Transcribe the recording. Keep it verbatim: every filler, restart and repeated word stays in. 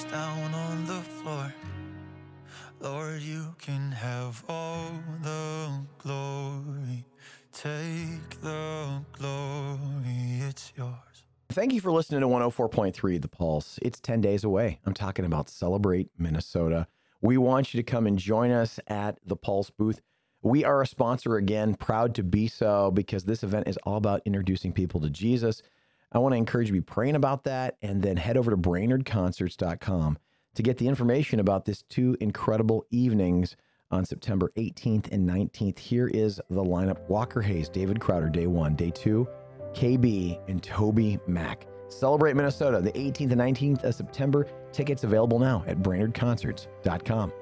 down on the floor. Lord, you can have all the glory. Take the glory, it's yours. Thank you for listening to one oh four point three The Pulse. It's ten days away. I'm talking about Celebrate Minnesota. We want you to come and join us at the Pulse booth. We are a sponsor again, proud to be so, because this event is all about introducing people to Jesus. I want to encourage you to be praying about that, and then head over to brainerd concerts dot com to get the information about this two incredible evenings on September eighteenth and nineteenth. Here is the lineup. Walker Hayes, David Crowder, day one. Day two, K B and Toby Mac. Celebrate Minnesota, the eighteenth and nineteenth of September. Tickets available now at brainerd concerts dot com.